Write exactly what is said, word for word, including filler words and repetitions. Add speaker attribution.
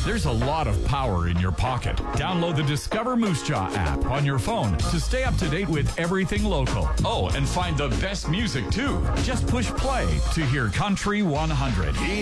Speaker 1: There's a lot of power in your pocket. Download the Discover Moose Jaw app on your phone to stay up to date with everything local. Oh, and find the best music too. Just push play to hear Country one hundred.